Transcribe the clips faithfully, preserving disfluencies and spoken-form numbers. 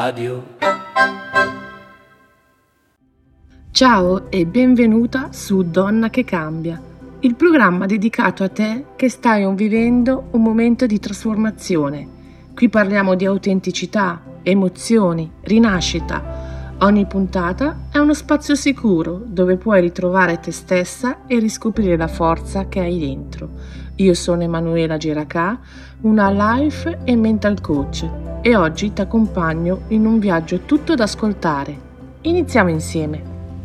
Radio. Ciao e benvenuta su Donna che cambia, il programma dedicato a te che stai vivendo un momento di trasformazione. Qui parliamo di autenticità, emozioni, rinascita. Ogni puntata è uno spazio sicuro dove puoi ritrovare te stessa e riscoprire la forza che hai dentro. Io sono Emanuela Geracà, una life e mental coach, e oggi ti accompagno in un viaggio tutto da ascoltare. Iniziamo insieme.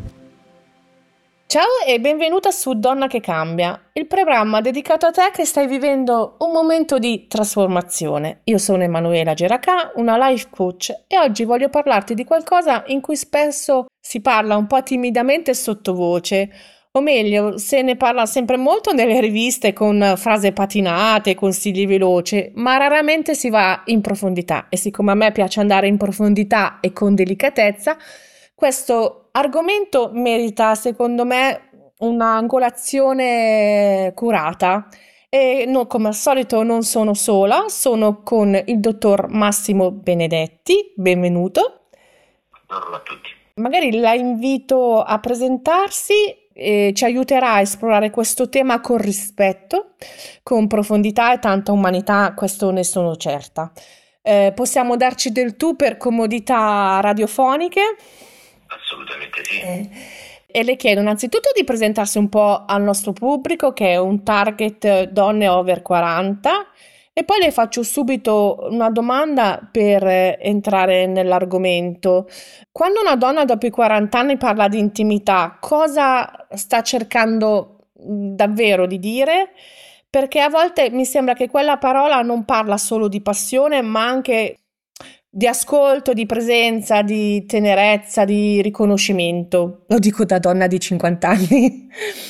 Ciao e benvenuta su Donna che cambia, il programma dedicato a te che stai vivendo un momento di trasformazione. Io sono Emanuela Geracà, una life coach, e oggi voglio parlarti di qualcosa in cui spesso si parla un po' timidamente sottovoce, o meglio, se ne parla sempre molto nelle riviste con frasi patinate, consigli veloci, ma raramente si va in profondità. E siccome a me piace andare in profondità e con delicatezza, questo argomento merita, secondo me, un'angolazione curata. E no, come al solito non sono sola, sono con il dottor Massimo Benedetti. Benvenuto. Buongiorno a tutti. Magari la invito a presentarsi e ci aiuterà a esplorare questo tema con rispetto, con profondità e tanta umanità, questo ne sono certa. Eh, possiamo darci del tu per comodità radiofoniche? Assolutamente sì. Eh, e le chiedo innanzitutto di presentarsi un po' al nostro pubblico, che è un target donne over quaranta, e poi le faccio subito una domanda per eh, entrare nell'argomento. Quando una donna dopo i quaranta anni parla di intimità, cosa sta cercando mh, davvero di dire? Perché a volte mi sembra che quella parola non parla solo di passione, ma anche di ascolto, di presenza, di tenerezza, di riconoscimento. Lo dico da donna di cinquanta anni.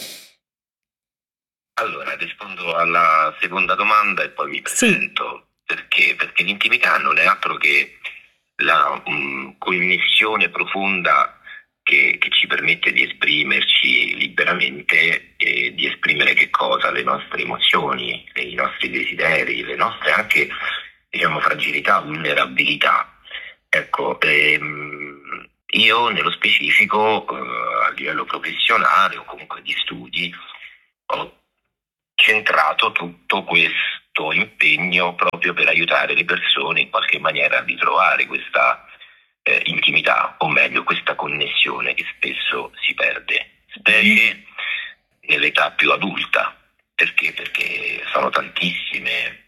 Allora, rispondo alla seconda domanda e poi mi presento. Sì. Perché? Perché l'intimità non è altro che la um, connessione profonda che, che ci permette di esprimerci liberamente e di esprimere che cosa? Le nostre emozioni, i nostri desideri, le nostre anche, diciamo, fragilità, vulnerabilità. Ecco, ehm, io nello specifico eh, a livello professionale o comunque di studi ho centrato tutto questo impegno proprio per aiutare le persone in qualche maniera a ritrovare questa eh, intimità, o meglio questa connessione che spesso si perde, specie nell'età più adulta. Perché? Perché sono tantissime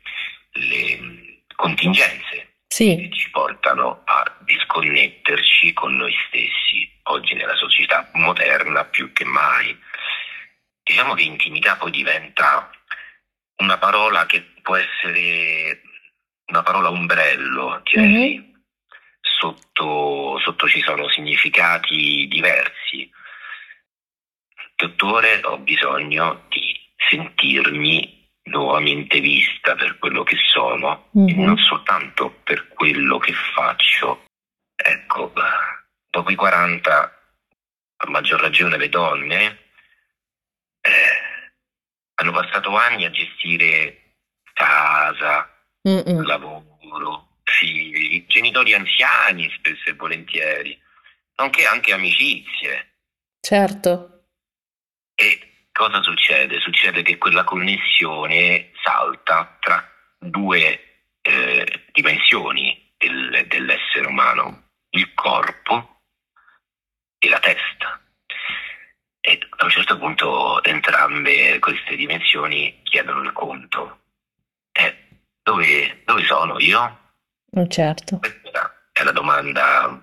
le contingenze Sì. che ci portano a disconnetterci con noi stessi oggi nella società moderna più che mai. Diciamo che intimità poi diventa una parola che può essere una parola ombrello, direi. Mm-hmm. Sotto, sotto ci sono significati diversi. Dottore, ho bisogno di sentirmi nuovamente vista per quello che sono, mm-hmm. e non soltanto per quello che faccio. Ecco, dopo i quaranta, a maggior ragione le donne eh, hanno passato anni a gestire casa, Mm-mm. lavoro, figli, genitori anziani spesso e volentieri, nonché anche amicizie. Certo. E cosa succede? Succede che quella connessione salta tra due eh, dimensioni del, dell'essere umano, il corpo e la testa. E a un certo punto entrambe queste dimensioni chiedono il conto. Eh, dove, dove sono io? Oh, certo. Questa è la domanda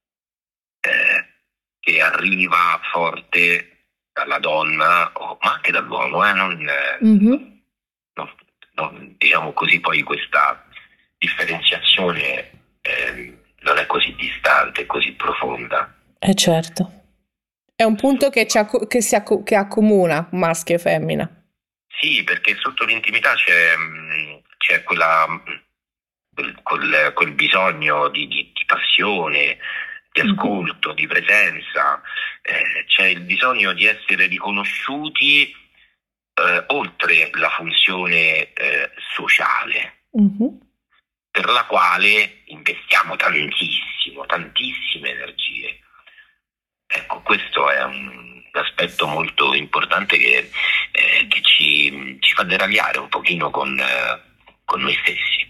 eh, che arriva forte dalla donna, o, ma anche dall'uomo, eh? non, mm-hmm. non, non, diciamo così, poi questa differenziazione eh, non è così distante, così profonda. Eh certo. È un punto che, ci acc- che, si acc- che accomuna maschio e femmina. Sì, perché sotto l'intimità c'è, c'è quella, quel, quel, quel bisogno di, di, di passione, di ascolto, mm-hmm. di presenza, eh, c'è il bisogno di essere riconosciuti eh, oltre la funzione eh, sociale. Mm-hmm. per la quale investiamo tantissimo, tantissime energie. Ecco, questo è un aspetto molto importante che, eh, che ci, ci fa deragliare un pochino con, eh, con noi stessi.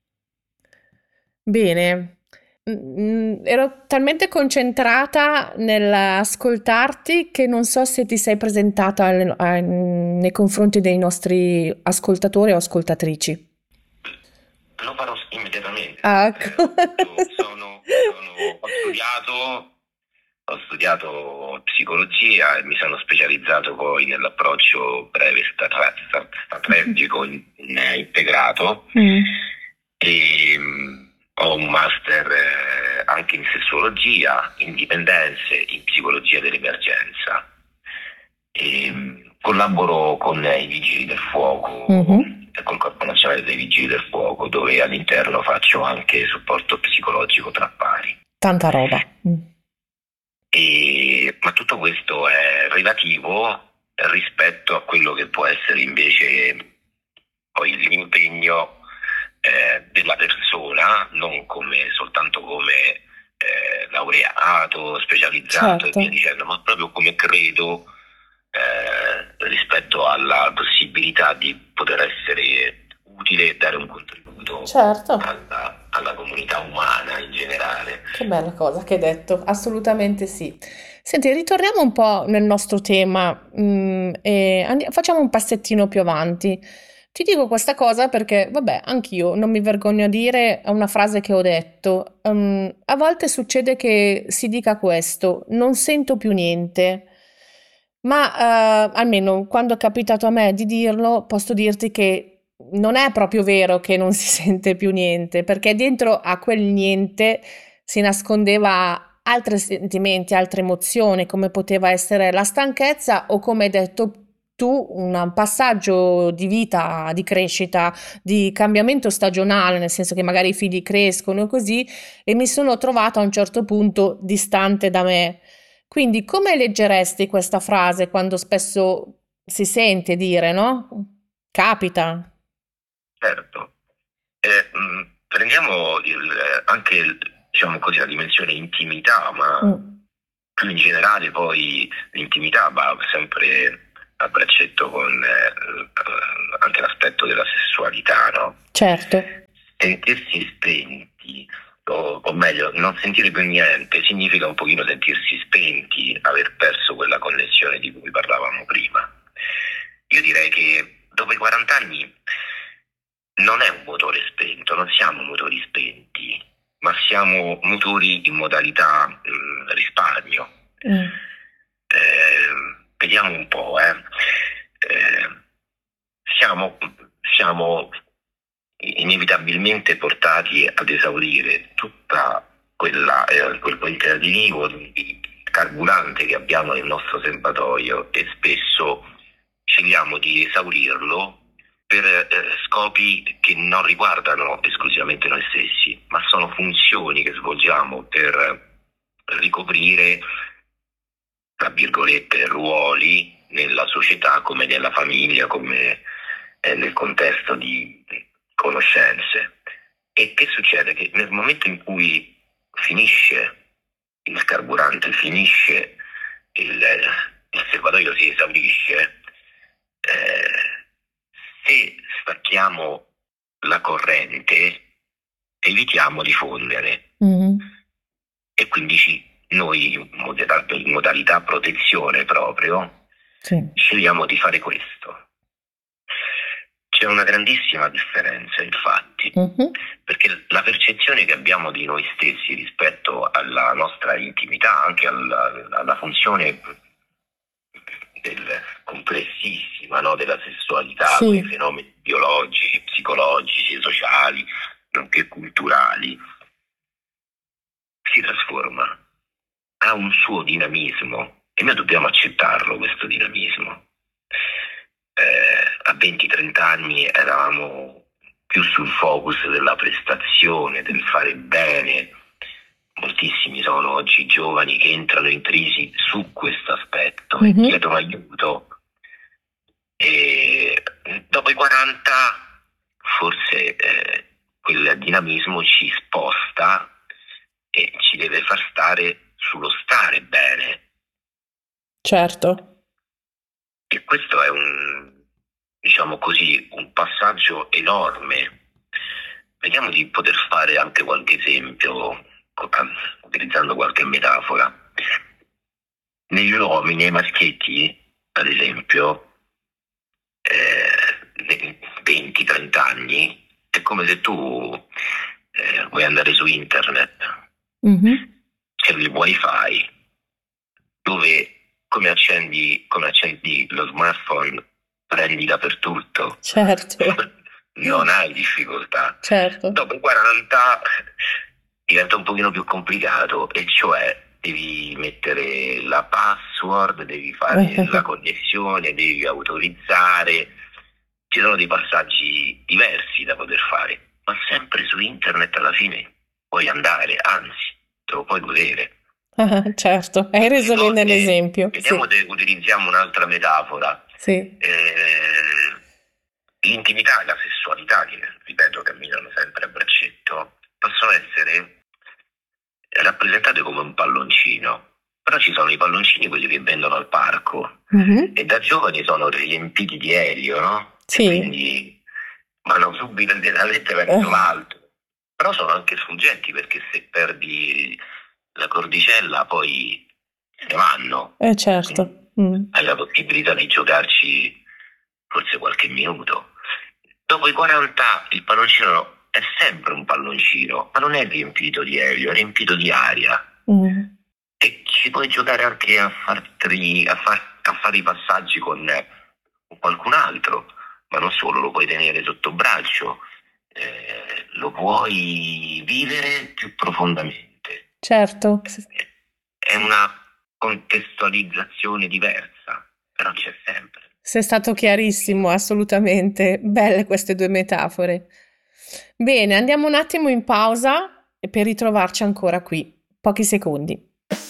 Bene. Mm, ero talmente concentrata nell'ascoltarti che non so se ti sei presentata al- a- nei confronti dei nostri ascoltatori o ascoltatrici. Lo farò immediatamente. Ah, Eh, ecco. sono, sono- ho studiato, ho studiato psicologia e mi sono specializzato poi nell'approccio breve stra- stra- strategico in- in- integrato Mm, e mm, ho un master eh, anche in sessuologia, in dipendenze, in psicologia dell'emergenza. E, mm, collaboro con i Vigili del Fuoco mhm. e col Corpo Nazionale dei Vigili del Fuoco, dove all'interno faccio anche supporto psicologico tra pari. Tanta roba. Mm. E- ma tutto questo è relativo rispetto a quello che può essere invece poi l'impegno eh, della persona, non come soltanto come eh, laureato, specializzato Certo. e via dicendo, ma proprio come credo eh, rispetto alla possibilità di poter essere utile e dare un contributo Certo. alla, alla comunità umana in generale. Che bella cosa che hai detto, assolutamente sì. Senti, ritorniamo un po' nel nostro tema, mm, e andi- facciamo un passettino più avanti. Ti dico questa cosa perché, vabbè, anch'io non mi vergogno a dire, è una frase che ho detto. Mm, a volte succede che si dica questo, non sento più niente, ma eh, almeno quando è capitato a me di dirlo, posso dirti che non è proprio vero che non si sente più niente, perché dentro a quel niente si nascondeva altri sentimenti, altre emozioni, come poteva essere la stanchezza o come hai detto tu, un passaggio di vita, di crescita, di cambiamento stagionale, nel senso che magari i figli crescono e così, e mi sono trovata a un certo punto distante da me. Quindi come leggeresti questa frase quando spesso si sente dire, no? Capita. Certo. Eh, mh, prendiamo il- anche il- diciamo così, la dimensione intimità, ma Mm, più in generale poi l'intimità va sempre a braccetto con eh, eh, anche l'aspetto della sessualità, no? certo. Sentirsi spenti, o, o meglio, non sentire più niente, significa un pochino sentirsi spenti, aver perso quella connessione di cui parlavamo prima. Io direi che dopo i quaranta anni non è un motore spento, non siamo motori spenti, ma siamo motori in modalità mh, risparmio. Mm, Eh, vediamo un po', eh. Eh, siamo, siamo inevitabilmente portati ad esaurire tutta quella, eh, quel quantitativo di carburante che abbiamo nel nostro serbatoio e spesso scegliamo di esaurirlo per eh, scopi che non riguardano esclusivamente noi stessi, ma sono funzioni che svolgiamo per ricoprire, tra virgolette, ruoli nella società, come nella famiglia, come eh, nel contesto di conoscenze. E che succede? Che nel momento in cui finisce il carburante, finisce il, il serbatoio, si esaurisce, eh, se stacchiamo la corrente evitiamo di fondere mhm. e quindi ci, noi in modalità, in modalità protezione proprio Sì. scegliamo di fare questo. C'è una grandissima differenza, infatti, Mhm. perché la percezione che abbiamo di noi stessi rispetto alla nostra intimità, anche alla, alla funzione del, complessissima, no, della sessualità, Sì. quei fenomeni biologici, psicologici, sociali, nonché culturali, si trasforma, ha un suo dinamismo e noi dobbiamo accettarlo, questo dinamismo. Eh, a venti trenta anni eravamo più sul focus della prestazione, del fare bene. Moltissimi sono oggi giovani che entrano in crisi su questo aspetto e Mhm. chiedono aiuto. E dopo i quaranta forse eh, quel dinamismo ci sposta e ci deve far stare sullo stare bene. Certo. E questo è un, diciamo così, un passaggio enorme. Vediamo di poter fare anche qualche esempio, utilizzando qualche metafora. Negli uomini, nei maschietti, ad esempio, eh, venti trenta anni, è come se tu eh, vuoi andare su internet, mm-hmm. c'è il wifi, dove come accendi, come accendi lo smartphone, prendi dappertutto. Certo. Non hai difficoltà. Certo. Dopo quaranta diventa un pochino più complicato, e cioè devi mettere la password, devi fare la connessione, devi autorizzare. Ci sono dei passaggi diversi da poter fare, ma sempre su internet alla fine puoi andare, anzi, te lo puoi godere. Ah, certo, hai reso bene l'esempio. Vediamo sì. se utilizziamo un'altra metafora. Sì. Eh, l'intimità e la sessualità, che ripeto camminano sempre a braccetto, possono essere rappresentate come un palloncino, però ci sono i palloncini, quelli che vendono al parco, mm-hmm. e da giovani sono riempiti di elio, no? Sì. E quindi vanno subito alla letta verso l'alto, però sono anche sfuggenti, perché se perdi la cordicella poi se ne vanno. Eh certo. Mm. Hai la possibilità di giocarci forse qualche minuto. Dopo i quaranta il palloncino è sempre un palloncino, ma non è riempito di elio, è riempito di aria. Mm. E ci puoi giocare anche a, farti, a, far, a fare i passaggi con, con qualcun altro, ma non solo, lo puoi tenere sotto braccio, eh, lo puoi vivere più profondamente. Certo. È una contestualizzazione diversa, però c'è sempre. Sei stato chiarissimo, assolutamente. Belle queste due metafore. Bene, andiamo un attimo in pausa per ritrovarci ancora qui. Pochi secondi.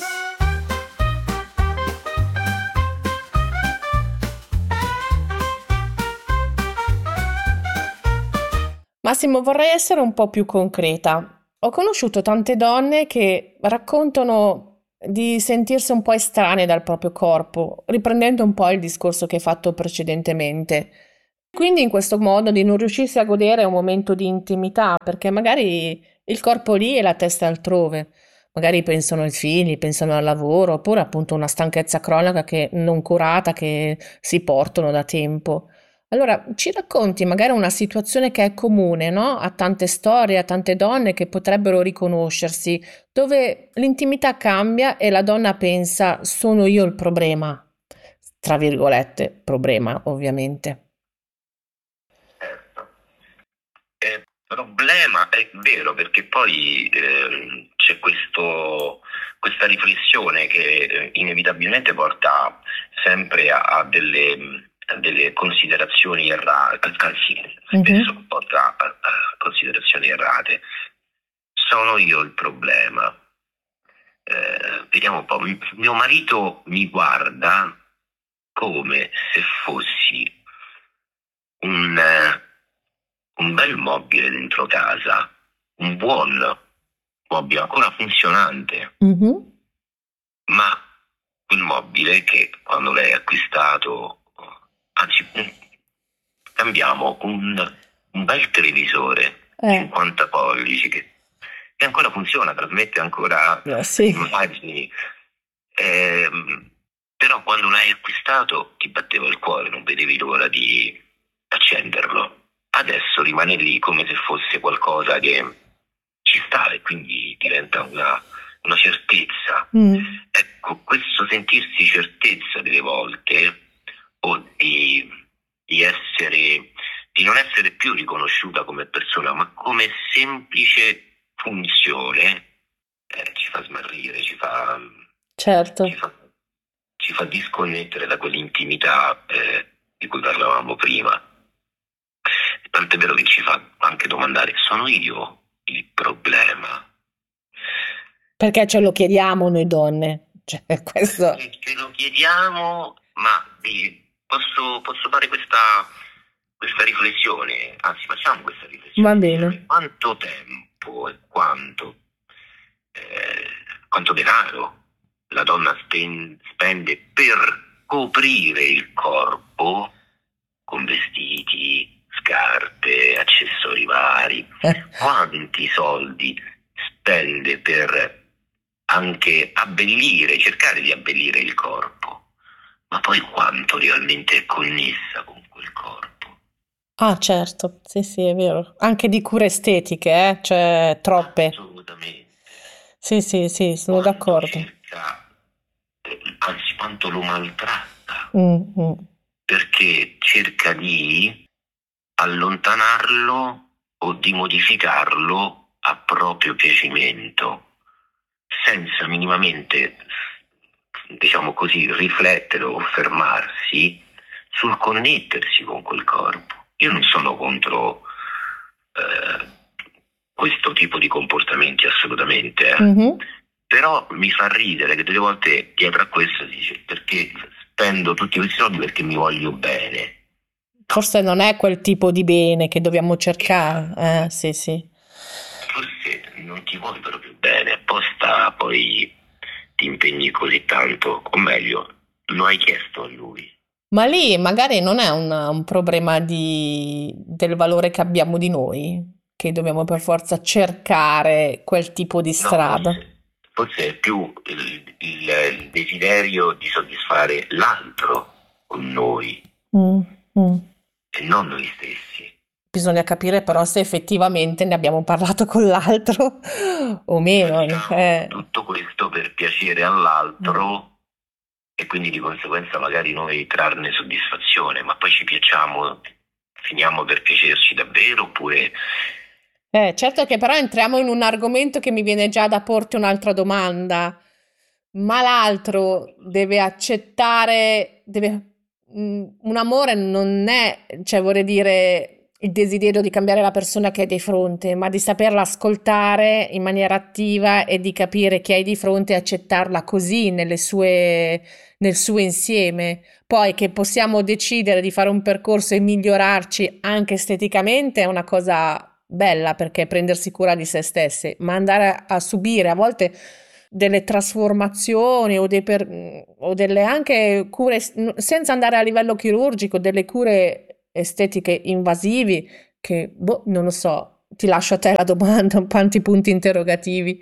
Massimo, vorrei essere un po' più concreta. Ho conosciuto tante donne che raccontano di sentirsi un po' estranee dal proprio corpo, riprendendo un po' il discorso che hai fatto precedentemente. Quindi in questo modo di non riuscirsi a godere un momento di intimità, perché magari il corpo lì e la testa altrove. Magari pensano ai figli, pensano al lavoro, oppure appunto una stanchezza cronica che non curata che si portano da tempo. Allora, ci racconti magari una situazione che è comune, no? A tante storie, a tante donne che potrebbero riconoscersi, dove l'intimità cambia e la donna pensa sono io il problema, tra virgolette, problema ovviamente. Certo. Eh, problema è vero, perché poi eh, c'è questo, questa riflessione che eh, inevitabilmente porta sempre a, a delle... delle considerazioni errate, spesso uh-huh. porta a, a considerazioni errate. Sono io il problema. Eh, vediamo un po'. Mio marito mi guarda come se fossi un, un bel mobile dentro casa, un buon mobile ancora funzionante, uh-huh. ma quel mobile che quando l'hai acquistato, anzi, cambiamo un, un bel televisore, eh. cinquanta pollici, che, che ancora funziona, trasmette ancora eh, sì. immagini. Eh, però quando l'hai acquistato ti batteva il cuore, non vedevi l'ora di accenderlo. Adesso rimane lì come se fosse qualcosa che ci sta, e quindi diventa una, una certezza. Mm. Ecco, questo sentirsi certezza delle volte, o di, di essere, di non essere più riconosciuta come persona, ma come semplice funzione, eh, ci fa smarrire, ci fa, certo. ci fa, ci fa disconnettere da quell'intimità eh, di cui parlavamo prima. Tant'è vero che ci fa anche domandare: sono io il problema? Perché ce lo chiediamo noi donne, cioè, questo... ce lo chiediamo, ma di Posso, posso fare questa, questa riflessione, anzi facciamo questa Va riflessione, bene. quanto tempo e quanto, eh, quanto denaro la donna spen- spende per coprire il corpo con vestiti, scarpe, accessori vari, Eh. quanti soldi spende per anche abbellire, cercare di abbellire il corpo, ma poi quanto realmente è connessa con quel corpo. Ah, certo, sì, sì, è vero. Anche di cure estetiche, eh? Cioè, troppe. Assolutamente. Sì, sì, sì, sono Quanto d'accordo. cerca, eh, anzi quanto lo maltratta, Mm, mm. perché cerca di allontanarlo o di modificarlo a proprio piacimento, senza minimamente, diciamo così, riflettere o fermarsi sul connettersi con quel corpo. Io non sono contro eh, questo tipo di comportamenti assolutamente, eh. Mhm. Però mi fa ridere che delle volte dietro a questo si dice perché spendo tutti questi soldi perché mi voglio bene. Forse non è quel tipo di bene che dobbiamo cercare, eh, sì, sì. Forse non ti vuoi proprio bene, apposta poi ti impegni così tanto, o meglio, lo hai chiesto a lui. Ma lì magari non è un, un problema di, del valore che abbiamo di noi, che dobbiamo per forza cercare quel tipo di No, strada. forse, forse è più il, il- il desiderio di soddisfare l'altro con noi Mm, mm. e non noi stessi. Bisogna capire però se effettivamente ne abbiamo parlato con l'altro o meno. Facciamo eh. tutto questo per piacere all'altro e quindi di conseguenza magari noi trarne soddisfazione, ma poi ci piacciamo, finiamo per piacerci davvero oppure Eh, certo che però entriamo in un argomento che mi viene già da porti un'altra domanda. Ma l'altro deve accettare, deve, mm, un amore non è, cioè vorrei dire, il desiderio di cambiare la persona che hai di fronte, ma di saperla ascoltare in maniera attiva e di capire chi hai di fronte e accettarla così nelle sue, nel suo insieme. Poi che possiamo decidere di fare un percorso e migliorarci anche esteticamente è una cosa bella perché è prendersi cura di se stessi, ma andare a, a subire a volte delle trasformazioni o, dei per- o delle anche cure, senza andare a livello chirurgico, delle cure estetiche invasivi che, boh, non lo so, ti lascio a te la domanda, tanti punti interrogativi.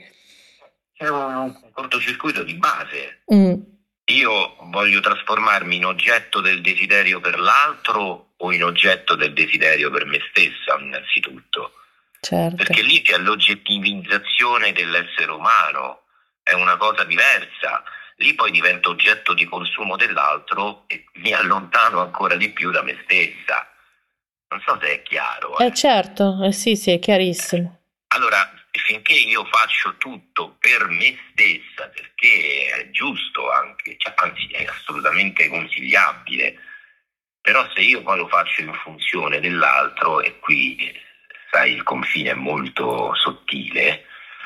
è un cortocircuito di base. Mm, Io voglio trasformarmi in oggetto del desiderio per l'altro o in oggetto del desiderio per me stessa, innanzitutto. certo. Perché lì c'è l'oggettivizzazione dell'essere umano, è una cosa diversa. Lì poi divento oggetto di consumo dell'altro e mi allontano ancora di più da me stessa. Non so se è chiaro. Eh Eh. certo, eh sì, sì, è chiarissimo. Allora, finché io faccio tutto per me stessa, perché è giusto anche, cioè, anzi è assolutamente consigliabile, però se io poi lo faccio in funzione dell'altro, e qui, sai, il confine è molto sottile,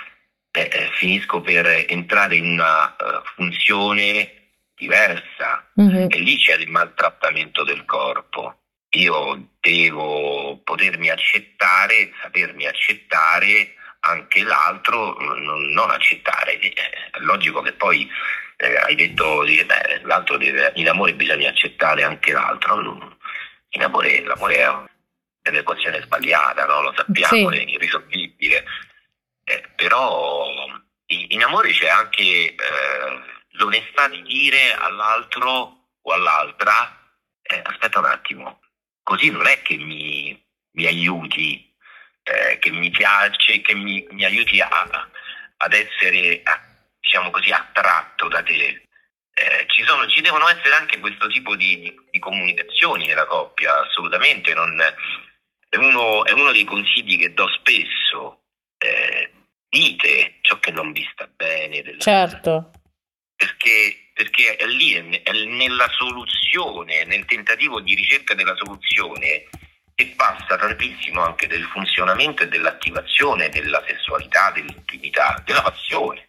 eh, eh, finisco per entrare in una uh, funzione diversa, Mhm. e lì c'è il maltrattamento del corpo. Io devo potermi accettare, sapermi accettare anche l'altro, non, non accettare. È logico che poi eh, hai detto, dice, beh, l'altro deve, in amore bisogna accettare anche l'altro. In amore, l'amore è un'equazione sbagliata, no? Lo sappiamo, Sì. è irrisolvibile. Eh, però in, in amore c'è anche eh, l'onestà di dire all'altro o all'altra, eh, aspetta un attimo, così non è che mi, mi aiuti, eh, che mi piace, che mi, mi aiuti a, ad essere, a, diciamo così, attratto da te. Eh, ci, sono, ci devono essere anche questo tipo di, di, di comunicazioni nella coppia, assolutamente. Non, è, uno, è uno dei consigli che do spesso. Eh, dite ciò che non vi sta bene. Della, Certo. Perché, perché è lì, è, è nella soluzione, nel tentativo di ricerca della soluzione, che passa tantissimo anche del funzionamento e dell'attivazione della sessualità, dell'intimità, della passione.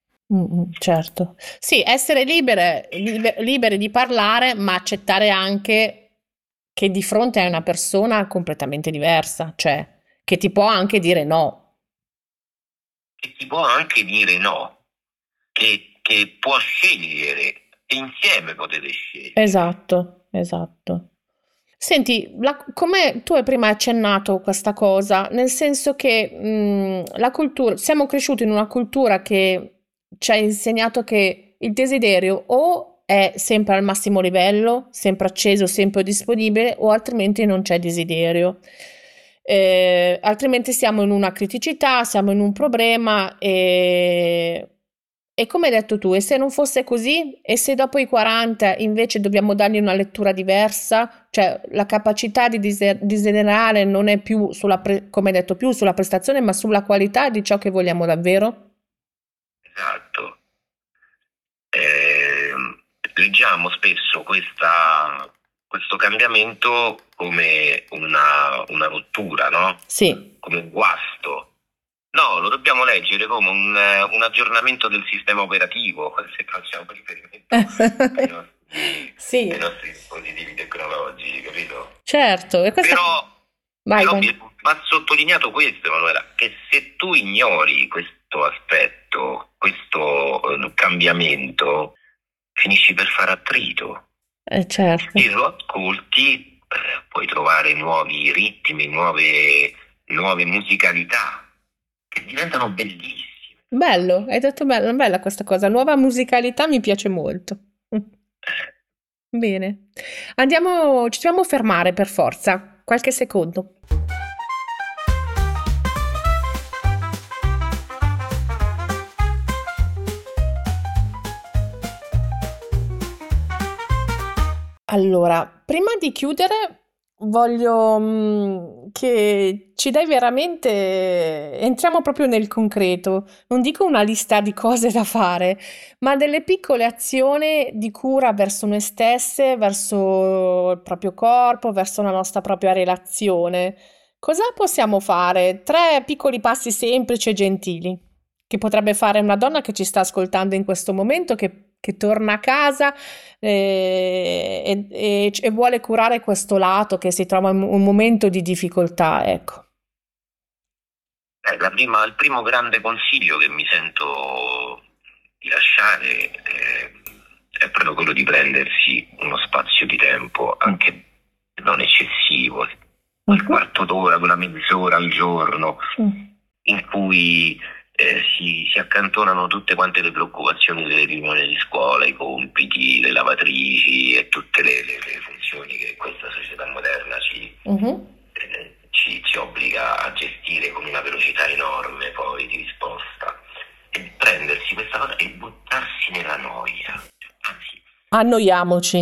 Mm, certo. Sì, essere libere, libe- liberi di parlare, ma accettare anche che di fronte a una persona completamente diversa, cioè che ti può anche dire no. Che ti può anche dire no, che, che può scegliere, e insieme potete scegliere. Esatto, esatto. Senti, la- come tu hai prima accennato questa cosa, nel senso che mh, la cultura, siamo cresciuti in una cultura che ci ha insegnato che il desiderio o è sempre al massimo livello, sempre acceso, sempre disponibile, o altrimenti non c'è desiderio. Eh, altrimenti siamo in una criticità, siamo in un problema e, e come hai detto tu, e se non fosse così, e se dopo i quaranta invece dobbiamo dargli una lettura diversa, cioè la capacità di dise- desiderare non è più sulla, pre- come hai detto, più sulla prestazione, ma sulla qualità di ciò che vogliamo davvero? Esatto. Eh, leggiamo spesso questa, questo cambiamento come una, una rottura, no? Sì. Come un guasto. No, lo dobbiamo leggere come un, un aggiornamento del sistema operativo, se facciamo riferimento ai nostri, Sì. ai nostri dispositivi tecnologici, capito? Certo, e questa... Però, Vai, però vai. mi- va sottolineato questo, Emanuela, che se tu ignori questo aspetto, questo eh, cambiamento, finisci per fare attrito. Eh, certo. Se lo ascolti, eh, puoi trovare nuovi ritmi, nuove, nuove musicalità che diventano bellissime. Bello, hai detto bella, bella questa cosa. Nuova musicalità mi piace molto. Bene. Andiamo, ci dobbiamo fermare per forza. Qualche secondo. Allora, prima di chiudere, voglio mm, che ci dai veramente, entriamo proprio nel concreto. Non dico una lista di cose da fare, ma delle piccole azioni di cura verso noi stesse, verso il proprio corpo, verso la nostra propria relazione. Cosa possiamo fare? Tre piccoli passi semplici e gentili che potrebbe fare una donna che ci sta ascoltando in questo momento, che, che torna a casa eh, e, e- e vuole curare questo lato che si trova in un momento di difficoltà, ecco. Eh, la prima- il primo grande consiglio che mi sento di lasciare eh, è proprio quello di prendersi uno spazio di tempo, anche non eccessivo, quel Mhm. quarto d'ora, quella mezz'ora al giorno, Mm. in cui eh, si, si accantonano tutte quante le preoccupazioni delle riunioni di scuola, i compiti, le lavatrici e tutte le, le- le funzioni che questa società moderna ci, Mhm. eh, ci, ci obbliga a gestire con una velocità enorme poi di risposta. E prendersi questa cosa e buttarsi nella noia. Anzi, Annoiamoci.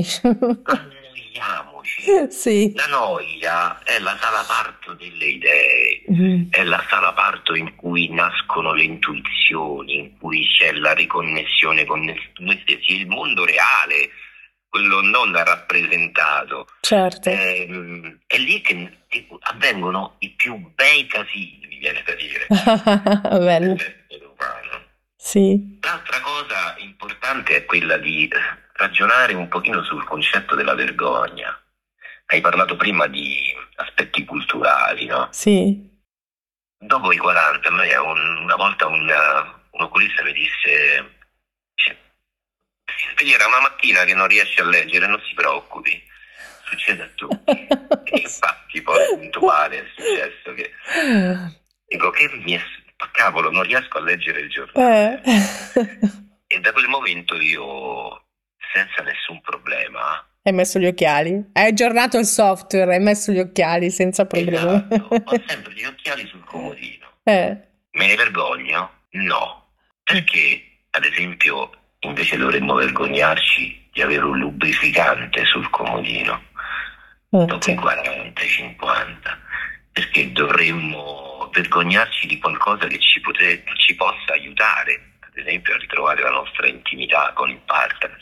annoiamoci. Sì. La noia è la sala parto delle idee, Mm. è la sala parto in cui nascono le intuizioni, in cui c'è la riconnessione con noi stessi, il mondo reale, quello non rappresentato. Certo. È, è lì che avvengono i più bei casini, mi viene da dire. Bello. Nell'essere umano. Sì. L'altra cosa importante è quella di ragionare un pochino sul concetto della vergogna. Hai parlato prima di aspetti culturali, no? Sì. Dopo i quaranta, a me un- una volta un, un oculista mi disse: "Cioè, si sveglierà una mattina che non riesce a leggere, non si preoccupi, succede a tutti." E infatti poi puntuale è successo che dico che mi è, cavolo, non riesco a leggere il giornale. Eh. E da quel momento io, senza nessun problema, Hai messo gli occhiali? Hai aggiornato il software, hai messo gli occhiali senza problemi. esatto, ho sempre gli occhiali sul comodino. Eh. Me ne vergogno? No. Perché, ad esempio, invece dovremmo vergognarci di avere un lubrificante sul comodino dopo i quaranta, i cinquanta, perché dovremmo vergognarci di qualcosa che ci, pote- che ci possa aiutare, ad esempio, a ritrovare la nostra intimità con il partner.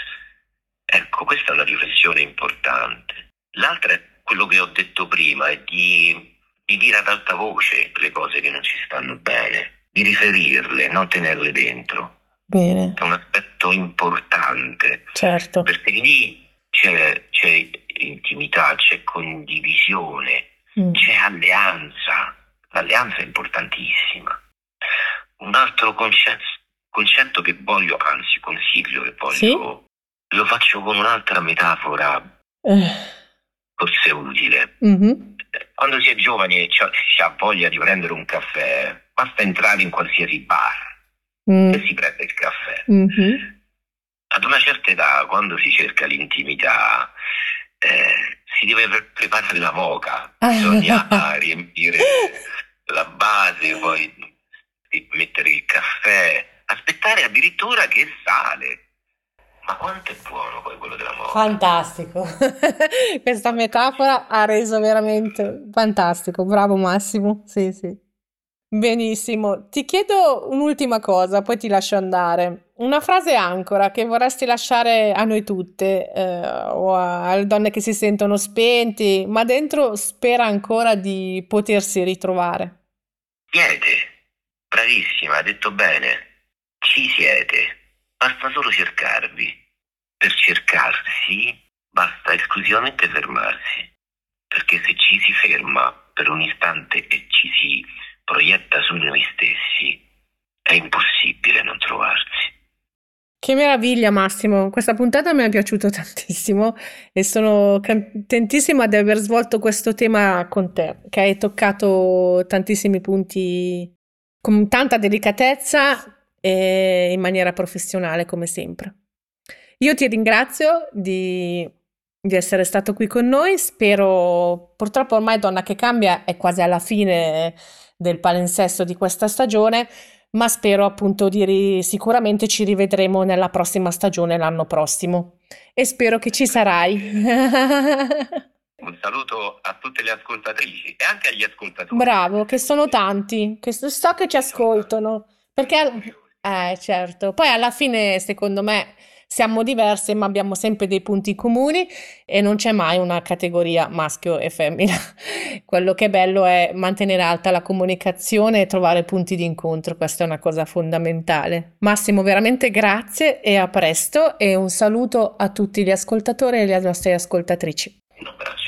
Ecco, questa è una riflessione importante. L'altra è quello che ho detto prima, è di, di dire ad alta voce le cose che non ci stanno bene, di riferirle, non tenerle dentro. Bene. È un aspetto importante, Certo. perché lì c'è, c'è intimità, c'è condivisione, Mm. c'è alleanza. L'alleanza è importantissima. Un altro concetto, concetto che voglio, anzi consiglio che voglio, Sì? lo faccio con un'altra metafora Eh, forse utile. mhm. Quando si è giovani e c'ha- si ha voglia di prendere un caffè, basta entrare in qualsiasi bar Mm. e si prende il caffè. Mhm. Ad una certa età, quando si cerca l'intimità, eh, si deve pre- preparare la moka, bisogna riempire la base, poi di mettere il caffè, aspettare addirittura che sale. Ma quanto è buono poi quello della moka? Fantastico. Questa metafora ha reso veramente fantastico. Bravo Massimo. Sì, sì. Benissimo. Ti chiedo un'ultima cosa, poi ti lascio andare. Una frase ancora che vorresti lasciare a noi tutte, eh, o a- alle donne che si sentono spenti, ma dentro spera ancora di potersi ritrovare. Siete, bravissima, ha detto bene, ci siete, basta solo cercarvi. Per cercarsi basta esclusivamente fermarsi, perché se ci si ferma per un istante e ci si proietta su noi stessi, è impossibile non trovarsi. Che meraviglia, Massimo! Questa puntata mi è piaciuta tantissimo e sono contentissima di aver svolto questo tema con te, che hai toccato tantissimi punti con tanta delicatezza e in maniera professionale, come sempre. Io ti ringrazio di, di essere stato qui con noi. Spero, purtroppo ormai Donna che cambia è quasi alla fine del palinsesto di questa stagione, ma spero appunto di ri- sicuramente ci rivedremo nella prossima stagione l'anno prossimo e spero che ci sarai. Un saluto a tutte le ascoltatrici e anche agli ascoltatori. Bravo, che sono tanti, che so so che ci ascoltano, perché eh, certo, poi alla fine secondo me siamo diverse, ma abbiamo sempre dei punti comuni e non c'è mai una categoria maschio e femmina. Quello che è bello è mantenere alta la comunicazione e trovare punti di incontro, questa è una cosa fondamentale. Massimo, veramente grazie e a presto e un saluto a tutti gli ascoltatori e le nostre ascoltatrici. Un abbraccio.